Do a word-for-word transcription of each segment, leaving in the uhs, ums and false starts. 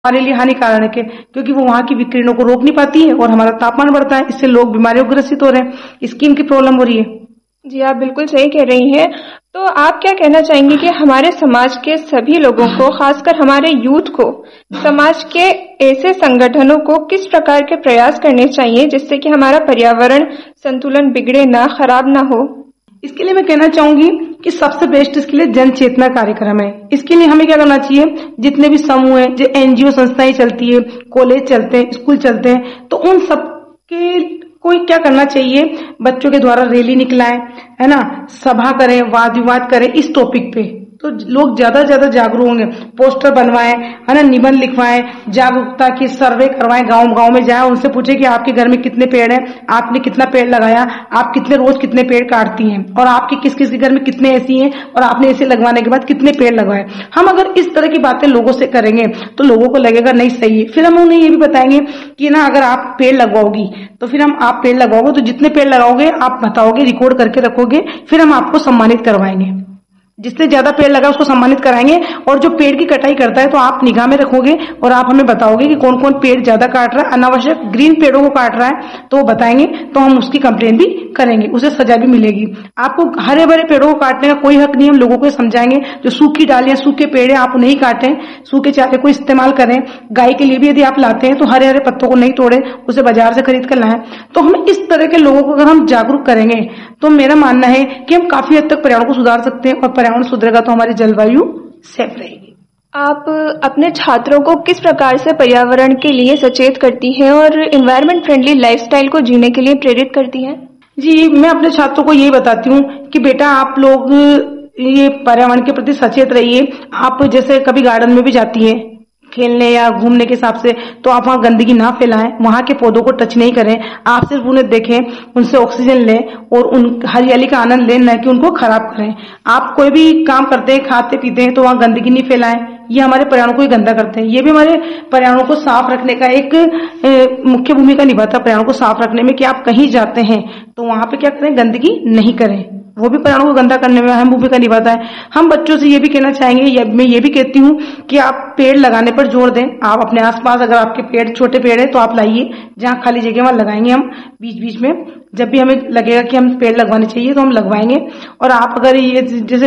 हमारे लिए हानिकारक है, क्योंकि वो वहां की विकिरणों को रोक नहीं पाती है और हमारा तापमान बढ़ता है। इससे लोग बीमारियों ग्रसित हो रहे हैं, स्किन की प्रॉब्लम हो रही है। जी, आप बिल्कुल सही कह रही हैं। तो आप क्या कहना चाहेंगे कि हमारे समाज के सभी लोगों को, खासकर हमारे यूथ को, समाज के ऐसे संगठनों को किस प्रकार के प्रयास करने चाहिए जिससे कि हमारा पर्यावरण संतुलन बिगड़े ना, खराब ना हो? इसके लिए मैं कहना चाहूंगी कि सबसे बेस्ट इसके लिए जन चेतना कार्यक्रम है। इसके लिए हमें क्या करना चाहिए, जितने भी समूह हैं, जो एनजीओ संस्थाएं चलती है, कॉलेज चलते हैं, स्कूल चलते हैं, तो उन सब के कोई क्या करना चाहिए, बच्चों के द्वारा रैली निकलाएं, है ना, सभा करें, वाद विवाद करें इस टॉपिक पे, तो लोग ज्यादा से ज्यादा जागरूक होंगे। पोस्टर बनवाएं, है ना, निबंध लिखवाएं, जागरूकता की सर्वे करवाएं, गांव गांव में जाए, उनसे पूछे कि आपके घर में कितने पेड़ हैं, आपने कितना पेड़ लगाया, आप कितने रोज कितने पेड़ काटती हैं, और आपके किस किस के घर में कितने एसी हैं, और आपने एसी लगवाने के बाद कितने पेड़ लगवाए। हम अगर इस तरह की बातें लोगों से करेंगे तो लोगों को लगेगा नहीं सही है। फिर हम उन्हें ये भी बताएंगे कि ना, अगर आप पेड़ लगवाओगी तो फिर हम आप पेड़ लगाओगे तो जितने पेड़ लगाओगे आप बताओगे, रिकॉर्ड करके रखोगे, फिर हम आपको सम्मानित करवाएंगे। जिसने ज्यादा पेड़ लगा उसको सम्मानित कराएंगे, और जो पेड़ की कटाई करता है तो आप निगाह में रखोगे और आप हमें बताओगे कि कौन कौन पेड़ ज्यादा काट रहा है, अनावश्यक ग्रीन पेड़ों को काट रहा है, तो वो बताएंगे, तो हम उसकी कंप्लेन भी करेंगे, उसे सजा भी मिलेगी। आपको हरे भरे पेड़ों को काटने का कोई हक नहीं, हम लोगों को समझाएंगे। जो सूखी डालियां, सूखे पेड़ है, आप नहीं काटें, सूखे चारे को इस्तेमाल करें। गाय के लिए भी यदि आप लाते हैं तो हरे हरे पत्तों को नहीं तोड़े, उसे बाजार से खरीद कर लाएं। तो हम इस तरह के लोगों को अगर हम जागरूक करेंगे तो मेरा मानना है कि हम काफी हद तक पर्यावरण को सुधार सकते हैं, और पर्यावरण सुधरेगा तो हमारी जलवायु सेफ रहेगी। आप अपने छात्रों को किस प्रकार से पर्यावरण के लिए सचेत करती हैं और एनवायरनमेंट फ्रेंडली लाइफस्टाइल को जीने के लिए प्रेरित करती हैं? जी, मैं अपने छात्रों को यही बताती हूँ कि बेटा, आप लोग ये पर्यावरण के प्रति सचेत रहिए। आप जैसे कभी गार्डन में भी जाती है खेलने या घूमने के हिसाब से, तो आप वहाँ गंदगी ना फैलाएं, वहाँ के पौधों को टच नहीं करें, आप सिर्फ उन्हें देखें, उनसे ऑक्सीजन लें और उन हरियाली का आनंद लें, न कि उनको खराब करें। आप कोई भी काम करते हैं, खाते पीते हैं, तो वहाँ गंदगी नहीं फैलाएं, ये हमारे पर्यावरण को ही गंदा करते हैं। ये भी हमारे पर्यावरण को साफ रखने का एक ए, मुख्य भूमिका निभाता है, पर्यावरण को साफ रखने में, कि आप कहीं जाते हैं तो वहां पे क्या करें, गंदगी नहीं करें, वो भी पर्यावरण को गंदा करने में अहम भूमिका निभाता है। हम बच्चों से ये भी कहना चाहेंगे, या मैं ये भी कहती हूँ कि आप पेड़ लगाने पर जोर दें। आप अपने आसपास अगर आपके पेड़, छोटे पेड़ है, तो आप लाइए, जहाँ खाली जगह वहां लगाएंगे हम बीच बीच में। जब भी हमें लगेगा कि हम पेड़ लगवाने चाहिए तो हम लगवाएंगे। और आप अगर ये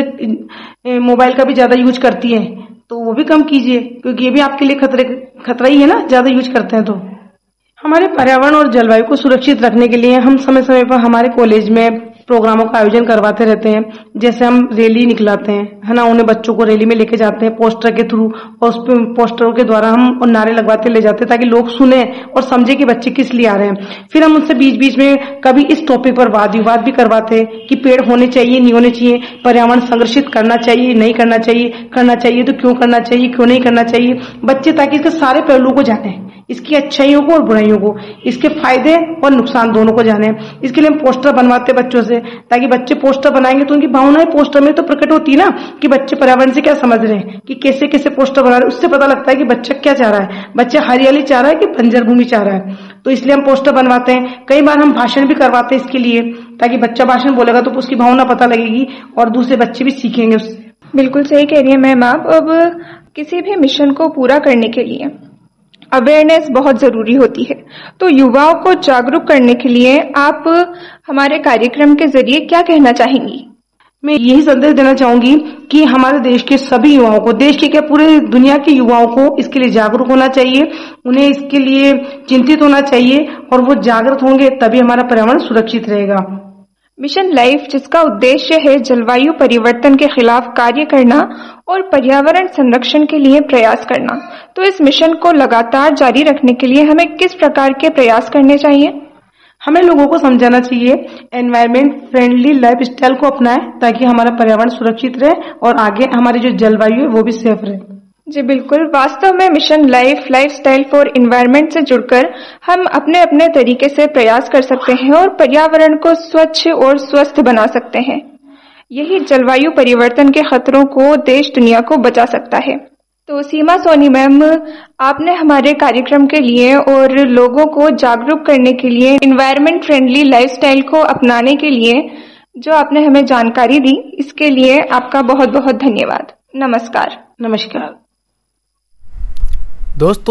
जैसे मोबाइल का भी ज्यादा यूज करती है तो वो भी कम कीजिए, क्योंकि ये भी आपके लिए खतरे खतरा ही है ना, ज्यादा यूज करते हैं तो। हमारे पर्यावरण और जलवायु को सुरक्षित रखने के लिए हम समय समय पर हमारे कॉलेज में प्रोग्रामों का आयोजन करवाते रहते हैं। जैसे हम रैली निकलाते हैं, है ना, उन्हें बच्चों को रैली में लेके जाते हैं पोस्टर के थ्रू, और उस पोस्टरों के द्वारा हम और नारे लगवाते ले जाते हैं, ताकि लोग सुने और समझे कि बच्चे किस लिए आ रहे हैं। फिर हम उनसे बीच बीच में कभी इस टॉपिक पर वाद विवाद भी करवाते हैं कि पेड़ होने चाहिए, नहीं होने चाहिए, पर्यावरण संरक्षित करना चाहिए, नहीं करना चाहिए, करना चाहिए तो क्यों करना चाहिए, क्यों नहीं करना चाहिए, बच्चे ताकि इसके सारे पहलुओं को जाने, इसकी अच्छाइयों को और बुराइयों को, इसके फायदे और नुकसान दोनों को जाने। इसके लिए हम पोस्टर बनवाते हैं बच्चों से, ताकि बच्चे पोस्टर बनाएंगे तो उनकी भावनाएं पोस्टर में तो प्रकट होती है ना, कि बच्चे पर्यावरण से क्या समझ रहे हैं, कि कैसे कैसे पोस्टर बना रहे हैं। उससे पता लगता है कि बच्चा क्या चाह रहा है, बच्चा हरियाली चाह रहा है कि बंजर भूमि चाह रहा है। तो इसलिए हम पोस्टर बनवाते हैं। कई बार हम भाषण भी करवाते हैं इसके लिए, ताकि बच्चा भाषण बोलेगा तो उसकी भावना पता लगेगी और दूसरे बच्चे भी सीखेंगे उससे। बिल्कुल सही कह रही है मैम आप। अब किसी भी मिशन को पूरा करने के लिए अवेयरनेस बहुत जरूरी होती है, तो युवाओं को जागरूक करने के लिए आप हमारे कार्यक्रम के जरिए क्या कहना चाहेंगी? मैं यही संदेश देना चाहूंगी कि हमारे देश के सभी युवाओं को, देश के क्या पूरे दुनिया के युवाओं को इसके लिए जागरूक होना चाहिए, उन्हें इसके लिए चिंतित होना चाहिए, और वो जागरूक होंगे तभी हमारा पर्यावरण सुरक्षित रहेगा। मिशन लाइफ, जिसका उद्देश्य है जलवायु परिवर्तन के खिलाफ कार्य करना और पर्यावरण संरक्षण के लिए प्रयास करना, तो इस मिशन को लगातार जारी रखने के लिए हमें किस प्रकार के प्रयास करने चाहिए? हमें लोगों को समझाना चाहिए एनवायरमेंट फ्रेंडली लाइफस्टाइल को अपनाएं, ताकि हमारा पर्यावरण सुरक्षित रहे और आगे हमारी जो जलवायु है वो भी सेफ रहे। जी बिल्कुल, वास्तव में mission life lifestyle for environment से जुड़कर हम अपने अपने तरीके से प्रयास कर सकते हैं और पर्यावरण को स्वच्छ और स्वस्थ बना सकते हैं। यही जलवायु परिवर्तन के खतरों को देश दुनिया को बचा सकता है। तो सीमा सोनी मैम, आपने हमारे कार्यक्रम के लिए और लोगों को जागरूक करने के लिए एनवायरनमेंट फ्रेंडली लाइफस्टाइल को अपनाने के लिए जो आपने हमें जानकारी दी, इसके लिए आपका बहुत बहुत धन्यवाद। नमस्कार। नमस्कार दोस्तों।